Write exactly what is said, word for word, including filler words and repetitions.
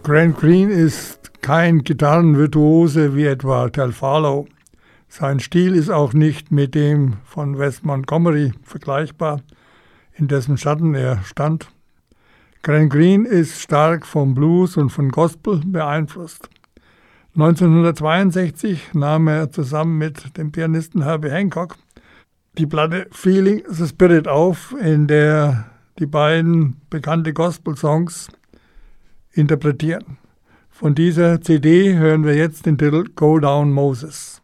Grant Green ist kein Gitarrenvirtuose wie etwa Tel Farlow. Sein Stil ist auch nicht mit dem von Wes Montgomery vergleichbar, in dessen Schatten er stand. Grant Green ist stark vom Blues und von Gospel beeinflusst. neunzehnhundertzweiundsechzig nahm er zusammen mit dem Pianisten Herbie Hancock die Platte Feeling the Spirit auf, in der die beiden bekannte Gospel-Songs interpretieren. Von dieser C D hören wir jetzt den Titel Go Down Moses.